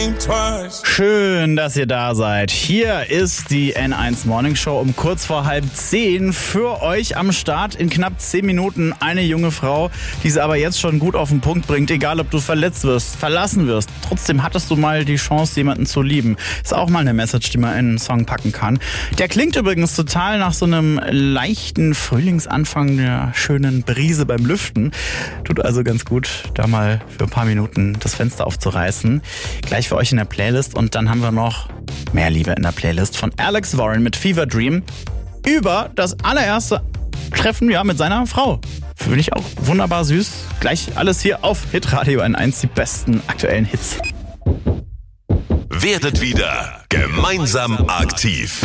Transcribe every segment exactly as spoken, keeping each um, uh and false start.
Schön, dass ihr da seid. Hier ist die N eins Morning Show um kurz vor halb zehn. Für euch am Start in knapp zehn Minuten eine junge Frau, die sie aber jetzt schon gut auf den Punkt bringt. Egal, ob du verletzt wirst, verlassen wirst. Trotzdem hattest du mal die Chance, jemanden zu lieben. Ist auch mal eine Message, die man in einen Song packen kann. Der klingt übrigens total nach so einem leichten Frühlingsanfang der schönen Brise beim Lüften. Tut also ganz gut, da mal für ein paar Minuten das Fenster aufzureißen. Gleich für euch in der Playlist und dann haben wir noch mehr Liebe in der Playlist von Alex Warren mit Fever Dream über das allererste Treffen ja, mit seiner Frau. Finde ich auch wunderbar süß. Gleich alles hier auf Hitradio N eins, die besten aktuellen Hits. Werdet wieder gemeinsam aktiv.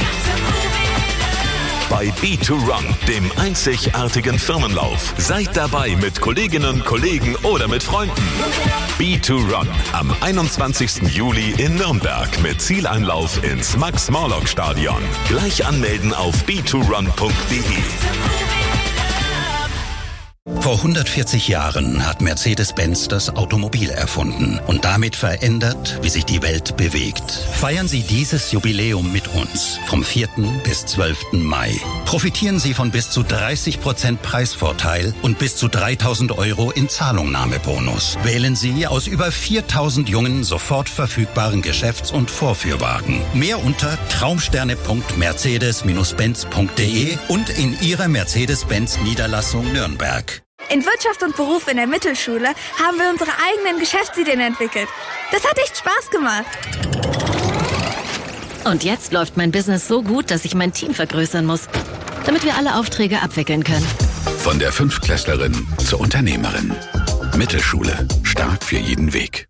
Bei B zwei Run, dem einzigartigen Firmenlauf. Seid dabei mit Kolleginnen, Kollegen oder mit Freunden. B zwei Run am einundzwanzigsten Juli in Nürnberg mit Zieleinlauf ins Max-Morlock-Stadion. Gleich anmelden auf b zwei run punkt d e. Vor hundertvierzig Jahren hat Mercedes-Benz das Automobil erfunden und damit verändert, wie sich die Welt bewegt. Feiern Sie dieses Jubiläum mit uns vom vierten bis zwölften Mai. Profitieren Sie von bis zu dreißig Prozent Preisvorteil und bis zu dreitausend Euro in Zahlungnahmebonus. Wählen Sie aus über viertausend jungen, sofort verfügbaren Geschäfts- und Vorführwagen. Mehr unter traumsterne punkt mercedes benz punkt d e und in Ihrer Mercedes-Benz Niederlassung Nürnberg. In Wirtschaft und Beruf in der Mittelschule haben wir unsere eigenen Geschäftsideen entwickelt. Das hat echt Spaß gemacht. Und jetzt läuft mein Business so gut, dass ich mein Team vergrößern muss, damit wir alle Aufträge abwickeln können. Von der Fünftklässlerin zur Unternehmerin. Mittelschule. Stark für jeden Weg.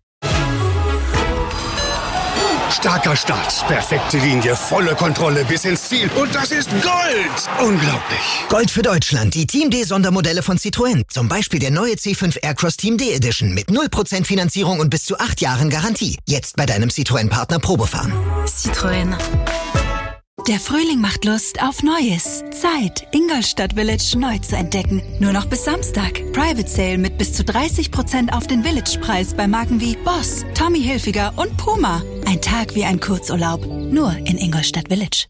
Starker Start, perfekte Linie, volle Kontrolle bis ins Ziel. Und das ist Gold! Unglaublich. Gold für Deutschland, die Team D Sondermodelle von Citroën. Zum Beispiel der neue C fünf Aircross Team D Edition mit null Prozent Finanzierung und bis zu acht Jahren Garantie. Jetzt bei deinem Citroën-Partner Probefahren. Citroën. Der Frühling macht Lust auf Neues. Zeit, Ingolstadt Village neu zu entdecken. Nur noch bis Samstag. Private Sale mit bis zu dreißig Prozent auf den Village-Preis bei Marken wie Boss, Tommy Hilfiger und Puma. Ein Tag wie ein Kurzurlaub. Nur in Ingolstadt Village.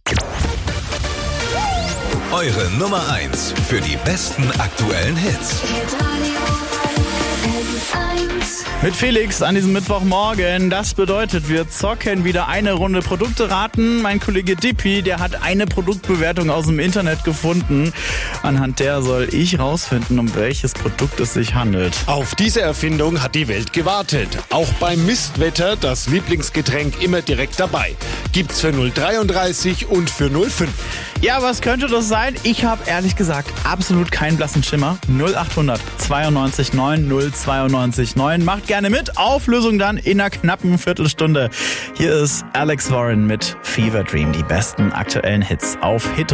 Eure Nummer eins für die besten aktuellen Hits. Mit Felix an diesem Mittwochmorgen. Das bedeutet, wir zocken wieder eine Runde Produkte raten. Mein Kollege Dippi, der hat eine Produktbewertung aus dem Internet gefunden. Anhand der soll ich rausfinden, um welches Produkt es sich handelt. Auf diese Erfindung hat die Welt gewartet. Auch beim Mistwetter das Lieblingsgetränk immer direkt dabei. Gibt's für null dreiunddreißig und für null fünf. Ja, was könnte das sein? Ich habe ehrlich gesagt absolut keinen blassen Schimmer. null achthundert zweiundneunzig neun null zweiundneunzig neun. Macht gerne mit. Auflösung dann in einer knappen Viertelstunde. Hier ist Alex Warren mit Fever Dream. Die besten aktuellen Hits auf Hit